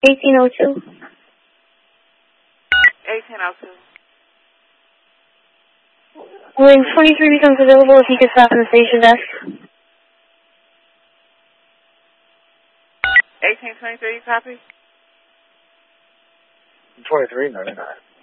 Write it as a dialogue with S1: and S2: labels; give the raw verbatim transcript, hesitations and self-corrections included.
S1: eighteen oh two.
S2: eighteen oh two.
S1: When twenty-three becomes available, if you could stop in the station desk.
S2: eighteen twenty-three, copy?
S3: twenty-three ninety-nine.